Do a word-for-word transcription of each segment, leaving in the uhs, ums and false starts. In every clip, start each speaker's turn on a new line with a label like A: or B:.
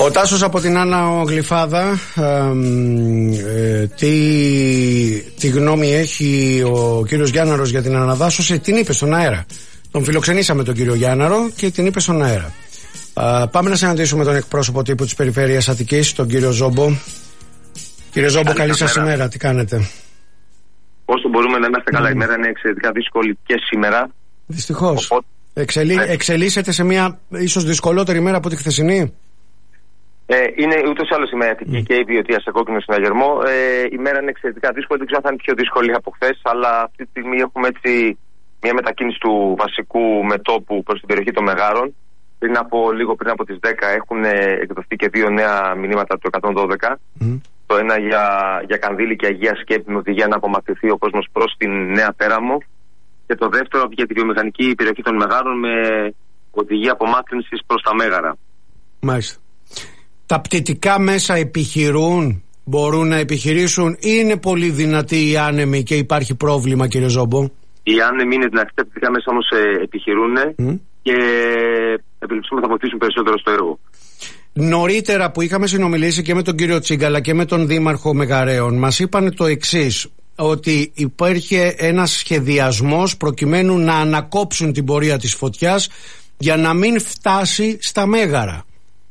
A: Ο Τάσος από την Άννα Γλυφάδα, ε, ε, τι, τι γνώμη έχει ο κύριος Γιάνναρος για την αναδάσωση, την είπε στον αέρα. Τον φιλοξενήσαμε τον κύριο Γιάνναρο και την είπε στον αέρα. Ε, πάμε να συναντήσουμε τον εκπρόσωπο τύπου της Περιφέρειας Αττικής, τον κύριο Ζόμπο. Κύριε Ζόμπο, καλή σας ημέρα, τι κάνετε?
B: Όσο μπορούμε να είμαστε καλά, η μέρα είναι εξαιρετικά δύσκολη και σήμερα.
A: Δυστυχώς.
B: Οπότε...
A: Εξελί...
B: Ναι.
A: Εξελίσσεται σε μια ίσως δυσκολότερη μέρα από τη χθεσινή.
B: Ε, είναι ούτως ή άλλως η μέρα Αττική mm. και η Βιωτία σε κόκκινο συναγερμό. Ε, η μέρα είναι εξαιρετικά δύσκολη, δεν ξέρω αν θα είναι πιο δύσκολη από χθες, αλλά αυτή τη στιγμή έχουμε έτσι μια μετακίνηση του βασικού μετώπου προς την περιοχή των Μεγάρων. Πριν από, λίγο πριν από τις δέκα έχουν εκδοθεί και δύο νέα μηνύματα του εκατόν δώδεκα. Mm. Το ένα για, για Κανδύλη και Αγία Σκέπη με οδηγία να απομακρυνθεί ο κόσμος προς την Νέα Πέραμο. Και το δεύτερο για τη βιομηχανική περιοχή των Μεγάρων με οδηγία απομάκρυνσης προς τα Μέγαρα.
A: Μάλιστα. Τα πτυτικά μέσα επιχειρούν, μπορούν να επιχειρήσουν, ή είναι πολύ δυνατοί οι άνεμοι και υπάρχει πρόβλημα, κύριε Ζόμπο?
B: Οι άνεμοι είναι δυνατοί, τα πτυτικά μέσα όμως ε, επιχειρούν mm. και ευελπιστούμε θα βοηθήσουν περισσότερο στο έργο.
A: Νωρίτερα που είχαμε συνομιλήσει και με τον κύριο Τσίγκαλα και με τον Δήμαρχο Μεγαρέων, μας είπαν το εξής, ότι υπάρχει ένας σχεδιασμός προκειμένου να ανακόψουν την πορεία της φωτιάς για να μην φτάσει στα Μέγαρα.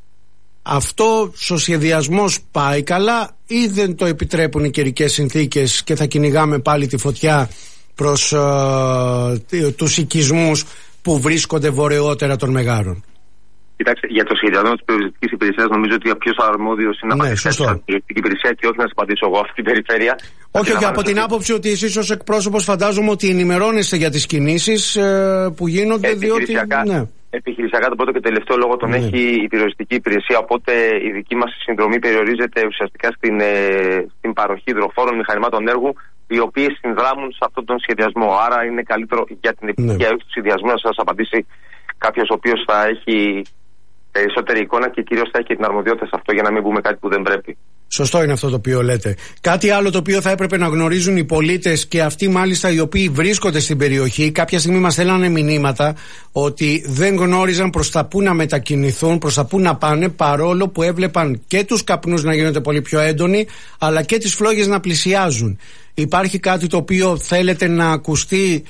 A: Αυτό ο σχεδιασμός πάει καλά ή δεν το επιτρέπουν οι καιρικές συνθήκες και θα κυνηγάμε πάλι τη φωτιά προς uh, τους οικισμούς που βρίσκονται βορειότερα των Μεγάρων?
B: Κοιτάξτε, για το σχεδιασμό της περιοριστικής υπηρεσίας νομίζω ότι ο πιο αρμόδιος είναι να απαντήσει στην περιοριστική υπηρεσία και όχι να σας απαντήσω εγώ αυτή την περιφέρεια.
A: Όχι, όχι, από την άποψη ότι εσείς ως εκπρόσωπος φαντάζομαι ότι ενημερώνεστε για τις κινήσεις ε, που γίνονται, διότι... Ναι.
B: Επιχειρησιακά το πρώτο και τελευταίο λόγο τον ναι. έχει η περιοριστική υπηρεσία, οπότε η δική μας συνδρομή περιορίζεται ουσιαστικά στην, ε, στην παροχή υδροφόρων μηχανημάτων έργου, οι οποίοι συνδράμουν σε αυτόν τον σχεδιασμό. Άρα είναι καλύτερο για την επιτυχία ναι. του σχεδιασμού να σας απαντήσει κάποιος ο οποίος θα έχει περισσότερη εικόνα και κυρίως θα έχει την αρμοδιότητα σε αυτό, για να μην πούμε κάτι που δεν πρέπει.
A: Σωστό είναι αυτό το οποίο λέτε. Κάτι άλλο το οποίο θα έπρεπε να γνωρίζουν οι πολίτες, και αυτοί μάλιστα οι οποίοι βρίσκονται στην περιοχή, κάποια στιγμή μας στέλνανε μηνύματα ότι δεν γνώριζαν προς τα πού να μετακινηθούν, προς τα πού να πάνε, παρόλο που έβλεπαν και τους καπνούς να γίνονται πολύ πιο έντονοι, αλλά και τις φλόγες να πλησιάζουν. Υπάρχει κάτι το οποίο θέλετε να ακουστεί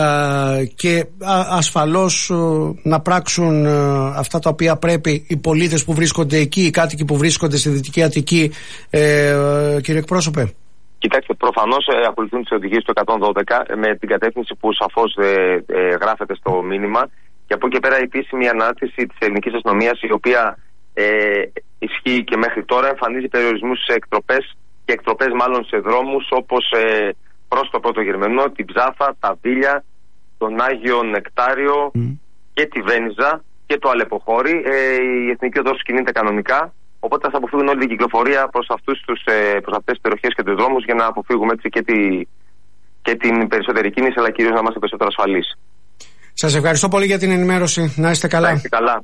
A: Uh, και uh, ασφαλώς uh, να πράξουν uh, αυτά τα οποία πρέπει οι πολίτες που βρίσκονται εκεί, οι κάτοικοι που βρίσκονται στη Δυτική Αττική, uh, uh, κύριε εκπρόσωπε?
B: Κοιτάξτε, προφανώς ε, ακολουθούν τις οδηγίες του εκατόν δώδεκα ε, με την κατεύθυνση που σαφώς ε, ε, γράφεται στο μήνυμα, και από εκεί πέρα η επίσημη ανάρτηση της ελληνικής αστυνομίας, η οποία ε, ισχύει και μέχρι τώρα, εμφανίζει περιορισμούς σε εκτροπές και εκτροπές μάλλον σε δρόμους όπως ε, προς το Πρώτο Γερμανό, την Ψάφα, τα Βίλια, τον Άγιο Νεκτάριο mm. και τη Βένιζα και το Αλεποχώρι. Ε, η Εθνική Οδός κινείται κανονικά, οπότε θα αποφύγουν όλη την κυκλοφορία προς, αυτούς τους, ε, προς αυτές τις περιοχές και τους δρόμους, για να αποφύγουμε έτσι και, τη, και την περισσότερη κίνηση, αλλά κυρίως να είμαστε περισσότερο ασφαλείς.
A: Σας ευχαριστώ πολύ για την ενημέρωση. Να είστε καλά.
B: Να είστε καλά.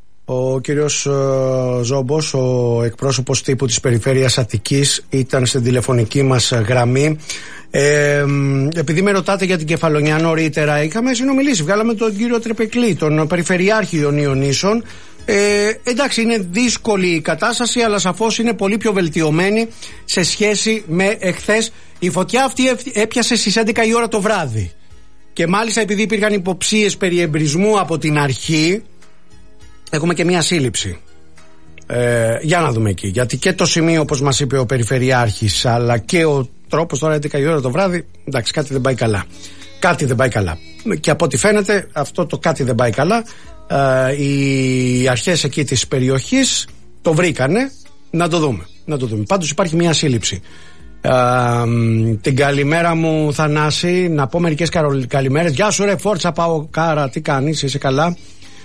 A: Ο κύριος uh, Ζόμπος, ο εκπρόσωπος τύπου της Περιφέρειας Αττικής, ήταν στην τηλεφωνική μας γραμμή. Ε, επειδή με ρωτάτε για την Κεφαλονιά νωρίτερα, είχαμε συνομιλήσει, βγάλαμε τον κύριο Τρεπεκλή, τον Περιφερειάρχη Ιωνίων Νήσων. Ε, εντάξει, είναι δύσκολη η κατάσταση, αλλά σαφώς είναι πολύ πιο βελτιωμένη σε σχέση με εχθές. Η φωτιά αυτή έπιασε στις έντεκα η ώρα το βράδυ, και μάλιστα επειδή υπήρχαν υποψίες περί εμπρισμού από την αρχή, έχουμε και μία σύλληψη. Ε, για να δούμε εκεί. Γιατί και το σημείο, όπως μας είπε ο Περιφερειάρχης, αλλά και ο τρόπος, τώρα έντεκα η ώρα το βράδυ, εντάξει, κάτι δεν πάει καλά. Κάτι δεν πάει καλά. Και από ό,τι φαίνεται, αυτό το κάτι δεν πάει καλά, ε, οι αρχές εκεί της περιοχής το βρήκανε. Να το δούμε. Να το δούμε. Πάντως υπάρχει μία σύλληψη. Ε, την καλημέρα μου, Θανάση, να πω μερικές καλημέρες. Γεια σου, ρε Φόρτσα Παοκάρα, τι κάνεις, είσαι καλά?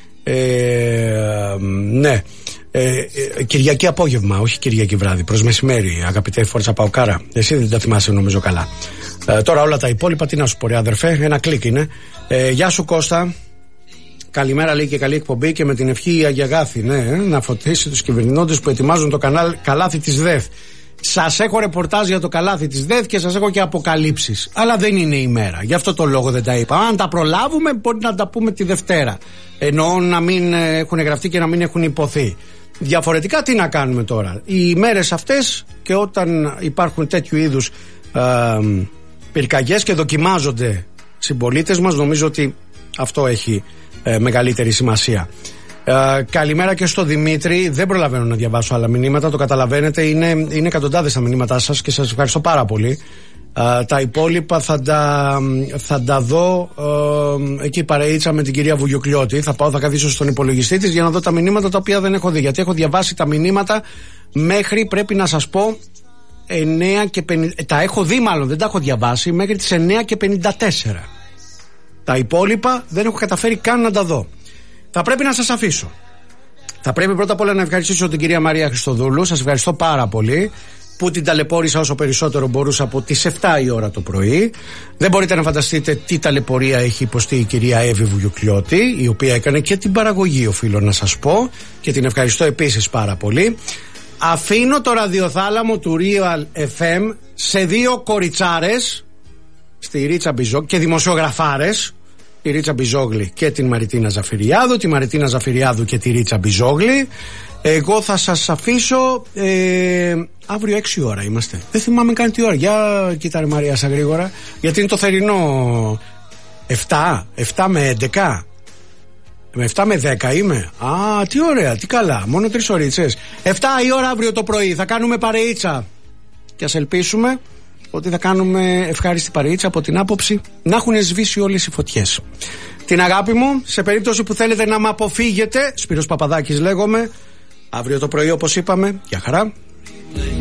A: Ε, ναι, ε, ε, Κυριακή απόγευμα, όχι Κυριακή βράδυ, προς μεσημέρι, αγαπητέ Φόρτσα Παοκάρα. Εσύ δεν τα θυμάσαι νομίζω καλά. ε, Τώρα όλα τα υπόλοιπα τι να σου πω ρε αδερφέ, ένα κλικ είναι. ε, Γεια σου Κώστα. Καλημέρα, λέει, και καλή εκπομπή, και με την ευχή η Αγία Αγάθη, ναι, να φωτίσει τους κυβερνώντες που ετοιμάζουν το κανάλι, καλάθι της ΔΕΘ. Σας έχω ρεπορτάζ για το καλάθι της ΔΕΘ και σας έχω και αποκαλύψεις. Αλλά δεν είναι η μέρα. Γι' αυτό το λόγο δεν τα είπα. Αν τα προλάβουμε, μπορεί να τα πούμε τη Δευτέρα. Εννοώ να μην έχουν γραφτεί και να μην έχουν υποθεί. Διαφορετικά τι να κάνουμε τώρα. Οι μέρες αυτές και όταν υπάρχουν τέτοιου είδους ε, πυρκαγιές και δοκιμάζονται συμπολίτες μας, νομίζω ότι αυτό έχει ε, μεγαλύτερη σημασία. Ε, καλημέρα και στο Δημήτρη. Δεν προλαβαίνω να διαβάσω άλλα μηνύματα, το καταλαβαίνετε, είναι, είναι εκατοντάδες τα μηνύματά σας και σας ευχαριστώ πάρα πολύ. Ε, τα υπόλοιπα θα τα, θα τα δω ε, εκεί παρεΐτσα με την κυρία Βουγιουκλιώτη. Θα πάω, θα καθίσω στον υπολογιστή της για να δω τα μηνύματα τα οποία δεν έχω δει, γιατί έχω διαβάσει τα μηνύματα μέχρι, πρέπει να σας πω, εννέα και πενήντα, τα έχω δει μάλλον, δεν τα έχω διαβάσει, μέχρι τις εννέα και πενήντα τέσσερα. Τα υπόλοιπα δεν έχω καταφέρει καν να τα δω. Θα πρέπει να σας αφήσω. Θα πρέπει πρώτα απ' όλα να ευχαριστήσω την κυρία Μαρία Χριστοδούλου. Σας ευχαριστώ πάρα πολύ που την ταλαιπώρησα όσο περισσότερο μπορούσα από τις επτά η ώρα το πρωί. Δεν μπορείτε να φανταστείτε τι ταλαιπωρία έχει υποστεί η κυρία Εύη Βουγιουκλιώτη, η οποία έκανε και την παραγωγή, οφείλω να σας πω, και την ευχαριστώ επίσης πάρα πολύ. Αφήνω το ραδιοθάλαμο του Real εφ εμ σε δύο κοριτσάρες, στη Ρίτσα Μπιζόγλη, και δημοσιογραφάρες, τη Ρίτσα Μπιζόγλη και την Μαριτίνα Ζαφυριάδου, τη Μαριτίνα Ζαφυριάδου και τη Ρίτσα Μπιζόγλη. Εγώ θα σας αφήσω ε, αύριο έξι ώρα είμαστε. Δεν θυμάμαι καν τι ώρα. Για κοίταρε Μαρία σαν γρήγορα, γιατί είναι το θερινό. Επτά, επτά με έντεκα. Με επτά με δέκα είμαι. Α, τι ωραία, τι καλά. Μόνο τρεις ωρίτσες. επτά η ώρα αύριο το πρωί θα κάνουμε παρεΐτσα. Και ας ελπίσουμε ότι θα κάνουμε ευχάριστη παρεΐτσα από την άποψη να έχουν σβήσει όλες οι φωτιές. Την αγάπη μου, σε περίπτωση που θέλετε να με αποφύγετε, Σπύρος Παπαδάκης λέγομαι. Αύριο το πρωί, όπως είπαμε, για χαρά.